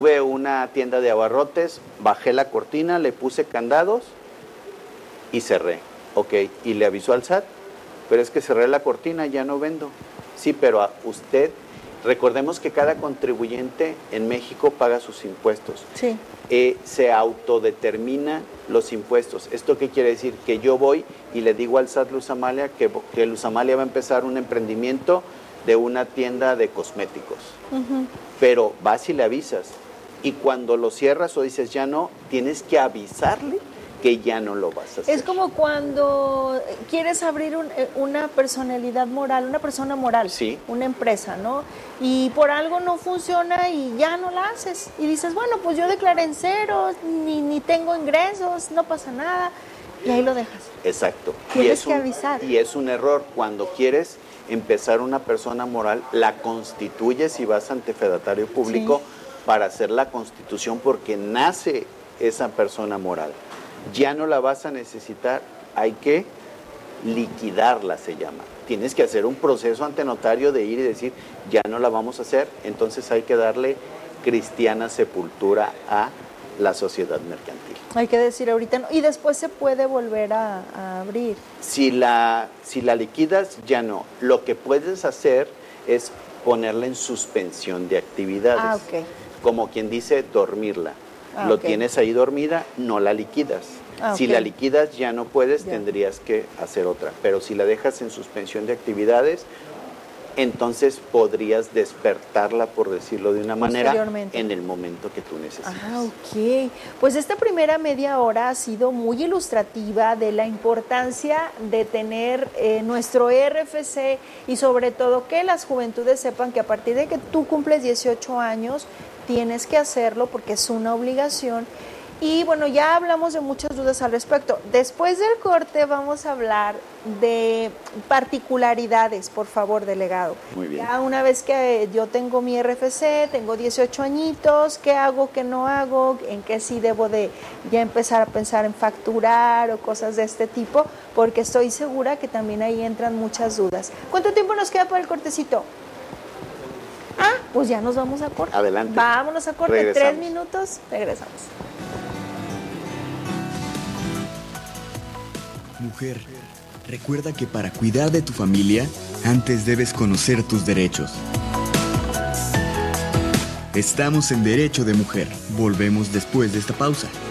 Tuve una tienda de abarrotes, bajé la cortina, le puse candados y cerré. Ok, y le avisó al SAT, pero es que cerré la cortina, ya no vendo. Sí, pero a usted, recordemos que cada contribuyente en México paga sus impuestos. Sí. Se autodetermina los impuestos. ¿Esto qué quiere decir? Que yo voy y le digo al SAT Luz Amalia que Luz Amalia va a empezar un emprendimiento de una tienda de cosméticos. Pero vas y le avisas. Y cuando lo cierras o dices ya no, tienes que avisarle que ya no lo vas a hacer. Es como cuando quieres abrir una personalidad moral, una persona moral, sí, una empresa, ¿no? Y por algo no funciona y ya no la haces. Y dices, bueno, pues yo declaré en cero, ni tengo ingresos, no pasa nada. Y ahí lo dejas. Exacto. Tienes que avisar. Y es un error. Cuando quieres empezar una persona moral, la constituyes y vas ante fedatario público, sí, para hacer la constitución, porque nace esa persona moral. Ya no la vas a necesitar, hay que liquidarla, se llama. Tienes que hacer un proceso ante notario de ir y decir, ya no la vamos a hacer, entonces hay que darle cristiana sepultura a la sociedad mercantil. Hay que decir ahorita no, y después se puede volver a abrir. Si la liquidas, ya no. Lo que puedes hacer es ponerla en suspensión de actividades. Ok. Como quien dice, dormirla. Lo tienes ahí dormida, no la liquidas. Si la liquidas ya no puedes, tendrías que hacer otra. Pero si la dejas en suspensión de actividades, entonces podrías despertarla, por decirlo de una manera, en el momento que tú necesites. Ok. Pues esta primera media hora ha sido muy ilustrativa de la importancia de tener nuestro RFC y sobre todo que las juventudes sepan que a partir de que tú cumples 18 años, tienes que hacerlo porque es una obligación. Y bueno, ya hablamos de muchas dudas al respecto. Después del corte vamos a hablar de particularidades, por favor, delegado. Muy bien. Ya una vez que yo tengo mi RFC, tengo 18 añitos, ¿qué hago, qué no hago? ¿En qué sí debo de ya empezar a pensar en facturar o cosas de este tipo? Porque estoy segura que también ahí entran muchas dudas. ¿Cuánto tiempo nos queda para el cortecito? Pues ya nos vamos a corte. Adelante. Vámonos a corte. Regresamos. 3 minutos, regresamos. Mujer, recuerda que para cuidar de tu familia, antes debes conocer tus derechos. Estamos en Derecho de Mujer. Volvemos después de esta pausa.